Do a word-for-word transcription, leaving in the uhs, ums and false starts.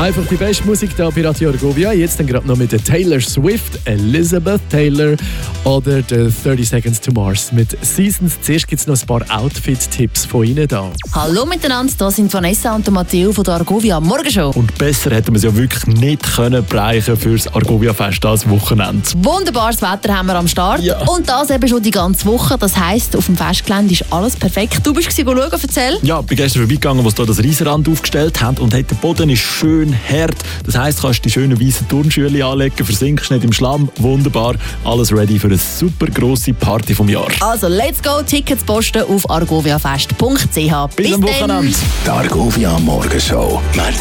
Einfach die beste Musik hier bei Radio Argovia. Jetzt dann gerade noch mit der Taylor Swift, Elizabeth Taylor oder der thirty Seconds to Mars mit Seasons. Zuerst gibt es noch ein paar Outfit-Tipps von Ihnen da. Hallo miteinander, hier sind Vanessa und Matteo von der Argovia Morgenshow. Und besser hätten wir es ja wirklich nicht können bereichen für das Argovia-Fest als Wochenende. Wunderbares Wetter haben wir am Start. Ja. Und das eben schon die ganze Woche. Das heisst, auf dem Festgelände ist alles perfekt. Du bist schauen, erzähl. Ja, ich bin gestern vorbeigegangen, wo sie hier das Riesenrand aufgestellt haben. Und der Boden ist schön hart. Das heisst, du kannst die schönen weißen Turnschuhe anlegen, versinkst nicht im Schlamm. Wunderbar. Alles ready für eine super grosse Party vom Jahr. Also, let's go. Tickets posten auf argoviafest punkt c h. Bis, Bis am Wochenende. Die Argovia Morgenshow.